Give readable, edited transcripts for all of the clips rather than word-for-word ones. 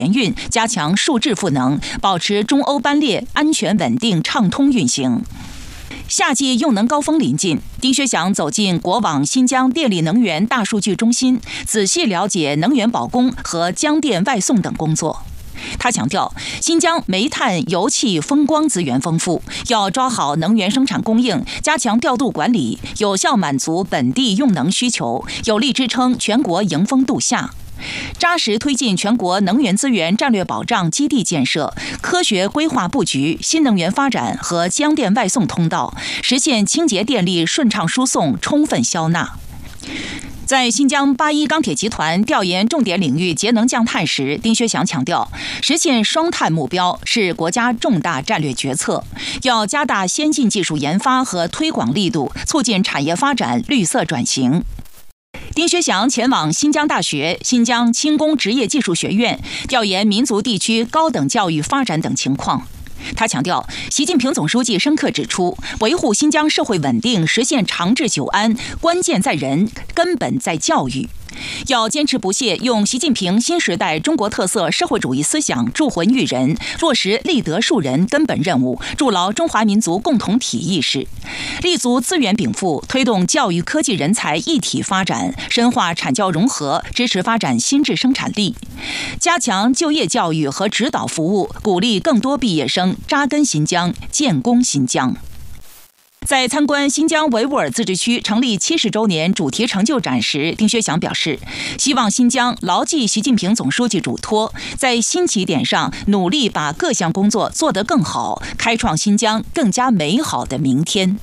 联运，加强数质赋能，保持中欧班列安全稳定畅通运行。夏季用能高峰临近，丁薛祥走进国网新疆电力能源大数据中心，仔细了解能源保供和江电外送等工作。他强调，新疆煤炭、油气、风光资源丰富，要抓好能源生产供应，加强调度管理，有效满足本地用能需求，有力支撑全国迎峰度夏。扎实推进全国能源资源战略保障基地建设，科学规划布局新能源发展和江电外送通道，实现清洁电力顺畅输送、充分消纳。在新疆81钢铁集团调研重点领域节能降碳时，丁薛祥强调，实现双碳目标是国家重大战略决策，要加大先进技术研发和推广力度，促进产业发展、绿色转型。丁薛祥前往新疆大学、新疆轻工职业技术学院调研民族地区高等教育发展等情况。他强调，习近平总书记深刻指出，维护新疆社会稳定、实现长治久安，关键在人，根本在教育。要坚持不懈用习近平新时代中国特色社会主义思想铸魂育人，落实立德树人根本任务，筑牢中华民族共同体意识，立足资源禀赋，推动教育科技人才一体发展，深化产教融合，支持发展新质生产力，加强就业教育和指导服务，鼓励更多毕业生扎根新疆，建功新疆。在参观新疆维吾尔自治区成立70周年主题成就展时，丁薛祥表示，希望新疆牢记习近平总书记嘱托，在新起点上努力把各项工作做得更好，开创新疆更加美好的明天。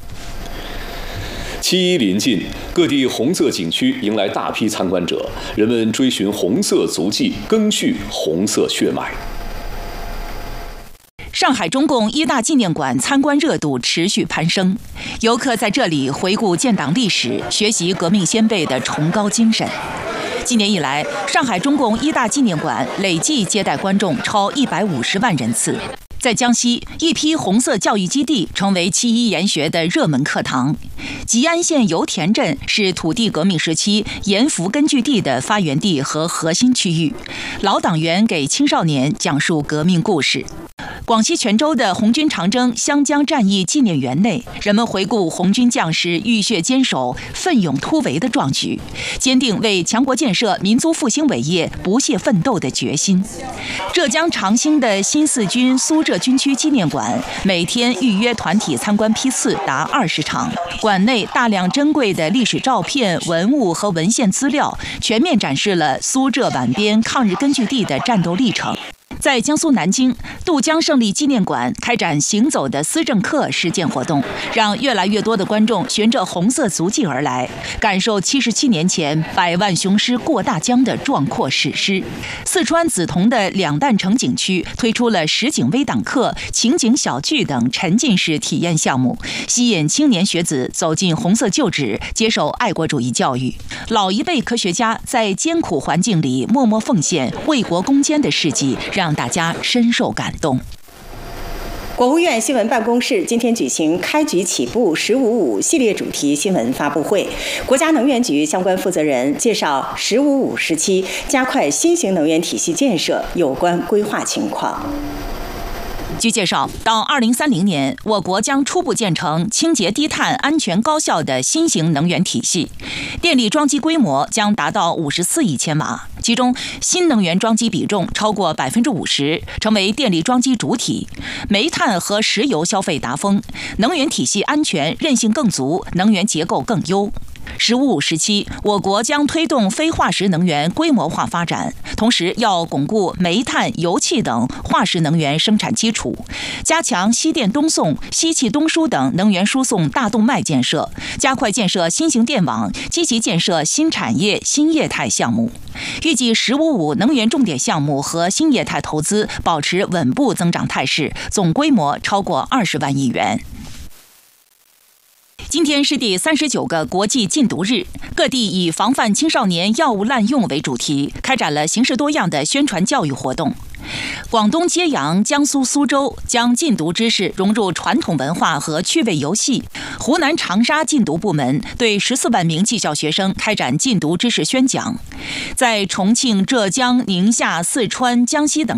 7.1临近，各地红色景区迎来大批参观者，人们追寻红色足迹，赓续红色血脉。 上海中共一大纪念馆参观热度持续攀升，游客在这里回顾建党历史，学习革命先辈的崇高精神。今年以来，上海中共一大纪念馆累计接待观众超150万人次。在江西，一批红色教育基地成为7.1研学的热门课堂。吉安县油田镇是土地革命时期盐阜根据地的发源地和核心区域，老党员给青少年讲述革命故事。广西全州的红军长征湘江战役纪念园内，人们回顾红军将士浴血坚守、奋勇突围的壮举，坚定为强国建设、民族复兴伟业不懈奋斗的决心。浙江长兴的新四军苏浙军区纪念馆，每天预约团体参观批次达20场，馆内大量珍贵的历史照片、文物和文献资料，全面展示了苏浙皖边抗日根据地的战斗历程。在江苏南京，渡江胜利纪念馆开展行走的思政课实践活动，让越来越多的观众循着红色足迹而来，感受77年前100万雄师过大江的壮阔史诗。四川梓潼的两弹城景区推出了实景微档课、情景小剧等沉浸式体验项目，吸引青年学子走进红色旧址，接受爱国主义教育。老一辈科学家在艰苦环境里默默奉献、为国攻坚的事迹，让大家深受感动。 国务院新闻办公室今天举行开局起步“15.5”系列主题新闻发布会，国家能源局相关负责人介绍“15.5”时期加快新型能源体系建设有关规划情况。 据介绍，到2030年，我国将初步建成清洁低碳、安全高效的新型能源体系，电力装机规模将达到54亿千瓦，其中新能源装机比重超过50%，成为电力装机主体。煤炭和石油消费达峰，能源体系安全韧性更足，能源结构更优。“15.5”时期，我国将推动非化石能源规模化发展，同时要巩固煤炭、油气等化石能源生产基础，加强西电东送、西气东输等能源输送大动脉建设，加快建设新型电网，积极建设新产业、新业态项目。预计“15.5”能源重点项目和新业态投资保持稳步增长态势，总规模超过20万亿元。今天是第39个国际禁毒日，各地以防范青少年药物滥用为主题，开展了形式多样的宣传教育活动。 广东揭阳、江苏苏州将禁毒知识融入传统文化和趣味游戏。湖南长沙禁毒部门对14万名技校学生开展禁毒知识宣讲。在重庆、浙江、宁夏、四川、江西等